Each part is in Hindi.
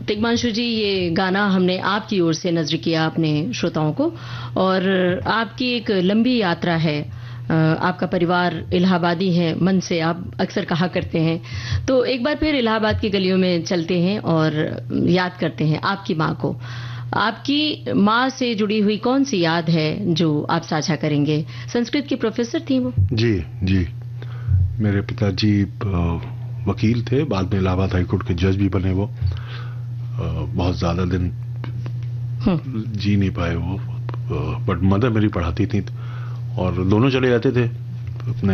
तिग्मांशु जी, ये गाना हमने आपकी ओर से नजर किया अपने श्रोताओं को, और आपकी एक लंबी यात्रा है। आपका परिवार इलाहाबादी है, मन से आप अक्सर कहा करते हैं। तो एक बार फिर इलाहाबाद की गलियों में चलते हैं और याद करते हैं आपकी माँ को। आपकी माँ से जुड़ी हुई कौन सी याद है जो आप साझा करेंगे? संस्कृत की प्रोफेसर थी वो। जी जी, मेरे पिताजी वकील थे, बाद में इलाहाबाद हाईकोर्ट के जज भी बने। वो बहुत ज्यादा दिन जी नहीं पाए वो, बट मदर मेरी पढ़ाती थी और दोनों चले जाते थे अपने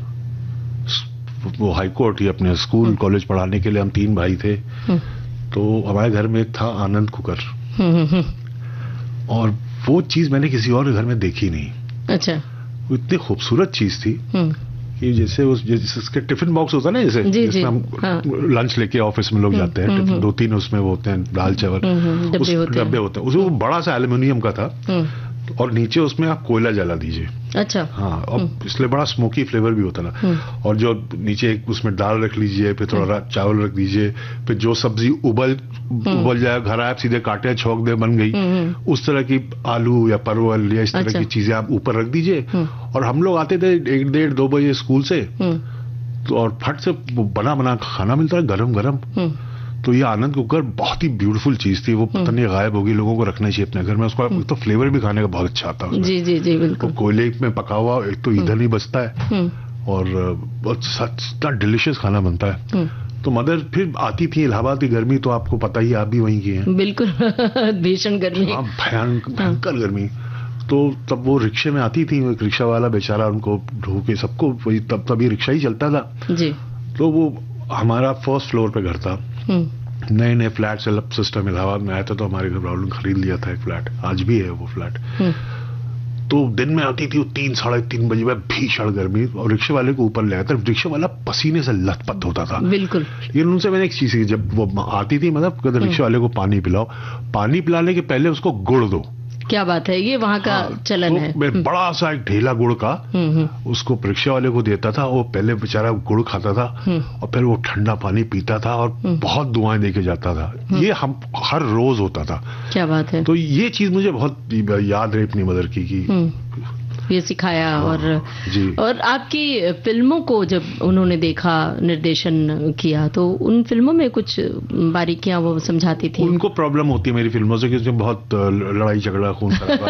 वो हाईकोर्ट ही अपने स्कूल कॉलेज पढ़ाने के लिए। हम 3 भाई थे, तो हमारे घर में एक था आनंद कुकर, और वो चीज मैंने किसी और घर में देखी नहीं। अच्छा। वो इतनी खूबसूरत चीज थी कि जैसे जिसके टिफिन बॉक्स होता है ना, जैसे जिसमें हम लंच लेके ऑफिस में लोग जाते हैं, 2-3 उसमें वो होते हैं, दाल चावल डब्बे होते हैं, उसमें वो बड़ा सा एल्यूमिनियम का था, और नीचे उसमें आप कोयला जला दीजिए। अच्छा। हाँ, और इसलिए बड़ा स्मोकी फ्लेवर भी होता ना। और जो नीचे उसमें दाल रख लीजिए, फिर थोड़ा चावल रख दीजिए, फिर जो सब्जी उबल जाए, घर आए सीधे काटे छोंक दे, बन गई। उस तरह की आलू या परवल या इस तरह की चीजें आप ऊपर रख दीजिए। और हम लोग आते थे 1-1:30-2 बजे स्कूल से, तो और फट से बना खाना मिलता है गरम गरम। तो ये आनंद कुकर बहुत ही ब्यूटीफुल चीज थी। वो पता नहीं गायब होगी, लोगों को रखना चाहिए अपने घर में। उसका तो फ्लेवर भी खाने का बहुत अच्छा आता है। जी जी जी, बिल्कुल। तो कोयले में पका हुआ एक तो ईंधन ही बचता है, और बहुत इतना डिलिशियस खाना बनता है। तो मदर फिर आती थी। इलाहाबाद की गर्मी तो आपको पता ही, आप भी वहीं की हैं। बिल्कुल। भीषण गर्मी, भयंकर गर्मी। तो तब वो रिक्शे में आती थी, एक रिक्शा वाला बेचारा उनको ढो के सबको, वही तब ये रिक्शा ही चलता था जी। तो वो हमारा फर्स्ट फ्लोर पे घर था। नए फ्लैट सिस्टम इलाहाबाद में आया था, तो हमारे घर वालों ने खरीद लिया था एक फ्लैट, आज भी है वो फ्लैट। तो दिन में आती थी वो 3-3:30 बजे में, भीषण गर्मी, और रिक्शे वाले को ऊपर ले आया था। रिक्शे वाला पसीने से लथपथ होता था। बिल्कुल। लेकिन उनसे मैंने एक चीज की, जब वो आती थी, मतलब कहते रिक्शे वाले को पानी पिलाओ, पानी पिलाने के पहले उसको गुड़ दो। क्या बात है, ये वहाँ का चलन है। मैं बड़ा सा एक ढेला गुड़ का उसको रिक्शे वाले को देता था। वो पहले बेचारा गुड़ खाता था, और फिर वो ठंडा पानी पीता था, और बहुत दुआएं देके जाता था। ये हम हर रोज होता था। क्या बात है। तो ये चीज मुझे बहुत याद है अपनी मदर की ये सिखाया। और आपकी फिल्मों को जब उन्होंने देखा, निर्देशन किया, तो उन फिल्मों में कुछ बारीकियां वो समझाती थी? उनको प्रॉब्लम होती है मेरी फिल्मों से कि उसमें बहुत लड़ाई झगड़ा, खून